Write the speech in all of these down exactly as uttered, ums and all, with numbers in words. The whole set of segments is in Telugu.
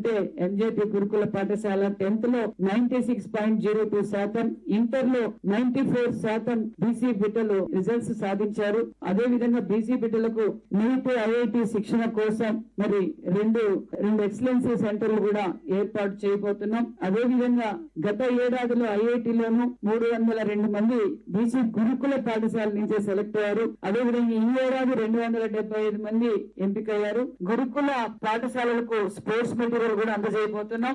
చూసుకుంటే ఎంజేపీ గురుకుల పాఠశాల టెన్త్ లో ninety six point zero two శాతం, ఇంటర్ లో నైన్టీ ఫోర్ శాతం బీసీ బిడ్డలు రిజల్ట్స్ సాధించారు. అదే విధంగా బీసీ బిడ్డలకు నీట్ ఐఐటి శిక్షణ కోసం మరి రెండు రెండు ఎక్సలెన్సీ సెంటర్లు కూడా ఏర్పాటు చేయబోతున్నాం. అదే విధంగా గత ఏడాదిలో ఐఐటిలోను మూడు వందల రెండు మంది బీసీ గురుకుల పాఠశాల నుంచే సెలెక్ట్ అయ్యారు. అదే విధంగా ఈ ఏడాది రెండు వందల డెబ్బై ఐదు మంది ఎంపికయ్యారు. గురుకుల పాఠశాలలకు స్పోర్ట్స్ మెటీరియల్ కూడా అందజేయబోతున్నాం.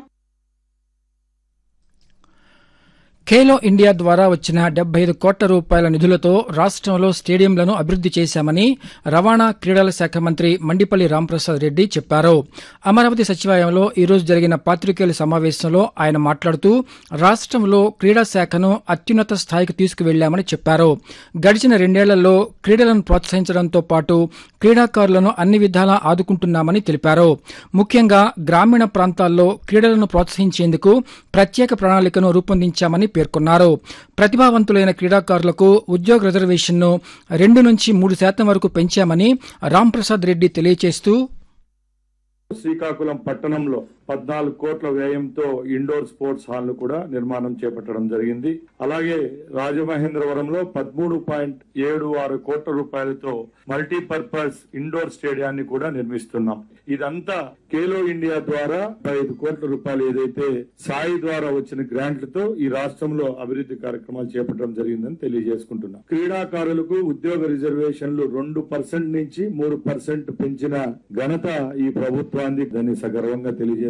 ఖేలో ఇండియా ద్వారా వచ్చిన డెబ్బై ఐదు కోట్ల రూపాయల నిధులతో రాష్టంలో స్టేడియంలను అభివృద్ది చేశామని రవాణా క్రీడల శాఖ మంత్రి మండిపల్లి రాంప్రసాద్ రెడ్డి చెప్పారు. అమరావతి సచివాలయంలో ఈరోజు జరిగిన పాత్రికేయుల సమావేశంలో ఆయన మాట్లాడుతూ రాష్టంలో క్రీడా శాఖను అత్యున్నత స్థాయికి తీసుకువెళ్లామని చెప్పారు. గడిచిన రెండేళ్లలో క్రీడలను ప్రోత్సహించడంతో పాటు క్రీడాకారులను అన్ని విధాలా ఆదుకుంటున్నామని తెలిపారు. ముఖ్యంగా గ్రామీణ ప్రాంతాల్లో క్రీడలను ప్రోత్సహించేందుకు ప్రత్యేక ప్రణాళికను రూపొందించామని పేర్కొన్నారు. ప్రతిభావంతులైన క్రీడాకారులకు ఉద్యోగ రిజర్వేషన్ను రెండు నుంచి మూడు శాతం వరకు పెంచామని రాంప్రసాద్ రెడ్డి తెలియజేస్తూ శ్రీకాకుళం పట్టణంలో పద్నాలుగు కోట్ల వ్యయంతో ఇండోర్ స్పోర్ట్స్ హాల్ ను కూడా నిర్మాణం చేపట్టడం జరిగింది. అలాగే రాజమహేంద్రవరంలో పదమూడు పాయింట్ ఏడు ఆరు కోట్ల రూపాయలతో మల్టీపర్పస్ ఇండోర్ స్టేడియాన్ని కూడా నిర్మిస్తున్నాం. ఇదంతా ఖేలో ఇండియా ద్వారా ఐదు కోట్ల రూపాయలు ఏదైతే సాయి ద్వారా వచ్చిన గ్రాంట్లతో ఈ రాష్ట్రంలో అభివృద్ధి కార్యక్రమాలు చేపట్టడం జరిగిందని తెలియజేసుకుంటున్నాం. క్రీడాకారులకు ఉద్యోగ రిజర్వేషన్లు రెండు పర్సెంట్ నుంచి మూడు పర్సెంట్ పెంచిన ఘనత ఈ ప్రభుత్వాన్ని దాన్ని సగర్వంగా తెలియజేసుకుంటున్నా.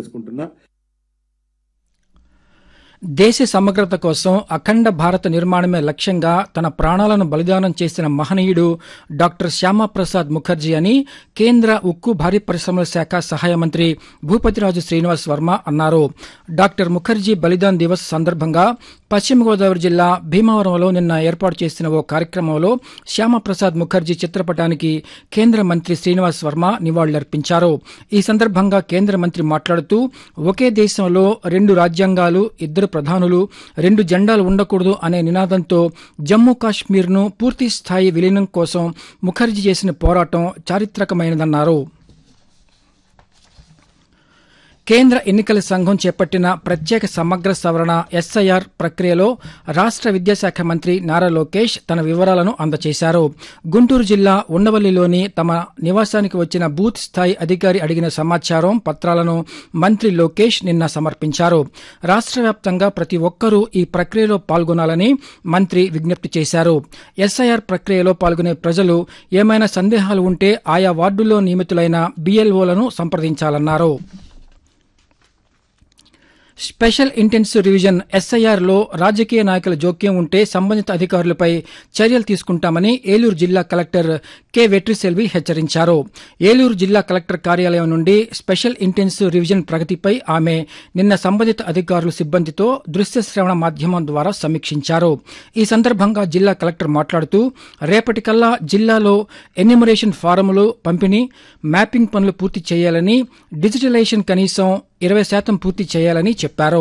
దేశ సమగ్రత కోసం అఖండ భారత నిర్మాణమే లక్ష్యంగా తన ప్రాణాలను బలిదానం చేసిన మహనీయుడు డాక్టర్ శ్యామాప్రసాద్ ముఖర్జీ అని కేంద్ర ఉక్కు భారీ పరిశ్రమల శాఖ సహాయ మంత్రి భూపతిరాజు శ్రీనివాస్ వర్మ అన్నారు. డాక్టర్ ముఖర్జీ బలిదాన్ దివస్ సందర్భంగా పశ్చిమ గోదావరి జిల్లా భీమవరంలో నిన్న ఏర్పాటు చేసిన ఓ కార్యక్రమంలో శ్యామాప్రసాద్ ముఖర్జీ చిత్రపటానికి కేంద్ర మంత్రి శ్రీనివాస్ వర్మ నివాళులర్పించారు. ఈ సందర్భంగా కేంద్ర మంత్రి మాట్లాడుతూ ఒకే దేశంలో రెండు రాజ్యాంగాలు, ఇద్దరు ప్రధానులు, రెండు జెండాలు ఉండకూడదు అనే నినాదంతో జమ్మూ కాశ్మీర్ను పూర్తి స్థాయి విలీనం కోసం ముఖర్జీ చేసిన పోరాటం చారిత్రకమైనదన్నారు. కేంద్ర ఎన్నికల సంఘం చేపట్టిన ప్రత్యేక సమగ్ర సవరణ ఎస్ఐఆర్ ప్రక్రియలో రాష్ట విద్యాశాఖ మంత్రి నారా లోకేష్ తన వివరాలను అందజేశారు. గుంటూరు జిల్లా ఉండవల్లిలోని తమ నివాసానికి వచ్చిన బూత్ స్థాయి అధికారి అడిగిన సమాచారం, పత్రాలను మంత్రి లోకేష్ నిన్న సమర్పించారు. రాష్ట వ్యాప్తంగా ప్రతి ఒక్కరూ ఈ ప్రక్రియలో పాల్గొనాలని మంత్రి విజ్ఞప్తి చేశారు. ఎస్ఐఆర్ ప్రక్రియలో పాల్గొనే ప్రజలు ఏమైనా సందేహాలు ఉంటే ఆయా వార్డుల్లో నియమితులైన బీఎల్ఓలను సంప్రదించాలన్నారు. స్పెషల్ ఇంటెన్సివ్ రివిజన్ ఎస్ఐఆర్ లో రాజకీయ నాయకుల జోక్యం ఉంటే సంబంధిత అధికారులపై చర్యలు తీసుకుంటామని ఏలూరు జిల్లా కలెక్టర్ కె వెట్రిసెల్వి హెచ్చరించారు. ఏలూరు జిల్లా కలెక్టర్ కార్యాలయం నుండి స్పెషల్ ఇంటెన్సివ్ రివిజన్ ప్రగతిపై ఆమె నిన్న సంబంధిత అధికారుల సిబ్బందితో దృశ్య శ్రవణ మాధ్యమం ద్వారా సమీక్షించారు. ఈ సందర్భంగా జిల్లా కలెక్టర్ మాట్లాడుతూ రేపటికల్లా జిల్లాలో ఎన్యూమరేషన్ ఫారములు పంపిణీ, మ్యాపింగ్ పనులు పూర్తి చేయాలని, డిజిటలైజేషన్ కనీసం ఇరవై శాతం పూర్తి చేయాలని చెప్పారు.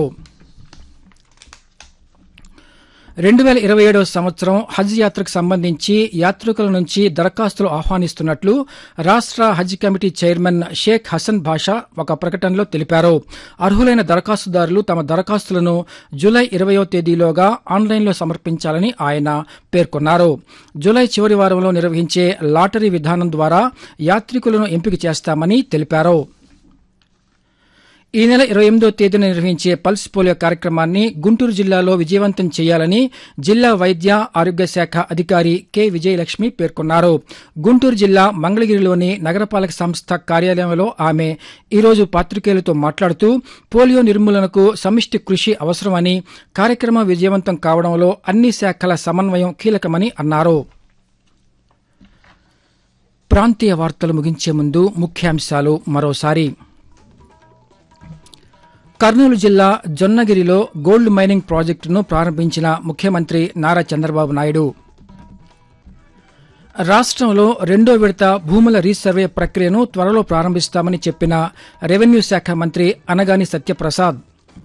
రెండు వేల ఇరవై ఏడవ సంవత్సరం హజ్ యాత్రకు సంబంధించి యాత్రికుల నుంచి దరఖాస్తులు ఆహ్వానిస్తున్నట్లు రాష్ట హజ్ కమిటీ చైర్మన్ షేక్ హసన్ బాషా ఒక ప్రకటనలో తెలిపారు. అర్హులైన దరఖాస్తుదారులు తమ దరఖాస్తులను జూలై ఇరవయో తేదీలోగా ఆన్లైన్లో సమర్పించాలని ఆయన పేర్కొన్నారు. జూలై చివరి వారంలో నిర్వహించే లాటరీ విధానం ద్వారా యాత్రికులను ఎంపిక చేస్తామని తెలిపారు. ఈ నెల ఇరవై ఎనిమిదో తేదీన నిర్వహించే పల్స్ పోలియో కార్యక్రమాన్ని గుంటూరు జిల్లాలో విజయవంతం చేయాలని జిల్లా వైద్య ఆరోగ్య శాఖ అధికారి కె విజయలక్ష్మి పేర్కొన్నారు. గుంటూరు జిల్లా మంగళగిరిలోని నగరపాలక సంస్థ కార్యాలయంలో ఆమె ఈరోజు పాత్రికేయులతో మాట్లాడుతూ పోలియో నిర్మూలనకు సమిష్టి కృషి అవసరమని, కార్యక్రమం విజయవంతం కావడంలో అన్ని శాఖల సమన్వయం కీలకమని అన్నారు. ప్రాంతీయ వార్తలు ముగించే ముందు ముఖ్యాంశాలు మరోసారి. కర్నూలు జిల్లా జొన్నగిరిలో గోల్డ్ మైనింగ్ ప్రాజెక్టును ప్రారంభించిన ముఖ్యమంత్రి నారా చంద్రబాబు నాయుడు. రాష్టంలో రెండో విడత భూముల రీసర్వే ప్రక్రియను త్వరలో ప్రారంభిస్తామని చెప్పిన రెవెన్యూ శాఖ మంత్రి అనగాని సత్యప్రసాద్.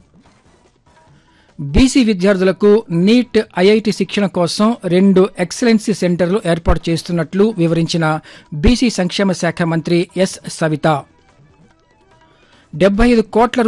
బీసీ విద్యార్థులకు నీట్ ఐఐటి శిక్షణ కోసం రెండు ఎక్సలెన్సీ సెంటర్లు ఏర్పాటు చేస్తున్నట్లు వివరించిన బీసీ సంక్షేమ శాఖ మంత్రి ఎస్ సవిత. డెబ్బై ఐదు కోట్ల